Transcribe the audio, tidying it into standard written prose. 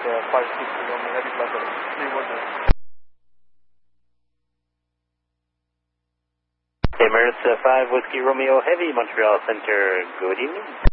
560 Romeo Heavy Plaza. 310. Emirates 5 Whiskey Romeo Heavy, Montreal Center, good evening.